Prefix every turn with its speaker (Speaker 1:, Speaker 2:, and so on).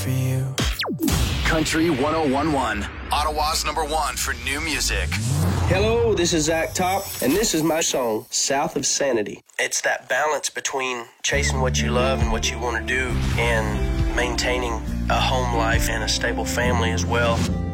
Speaker 1: for you.
Speaker 2: Country 1011, Ottawa's #1 for new music.
Speaker 3: Hello, this is Zach Top, and this is my song, South of Sanity. It's that balance between chasing what you love and what you want to do and maintaining a home life and a stable family as well.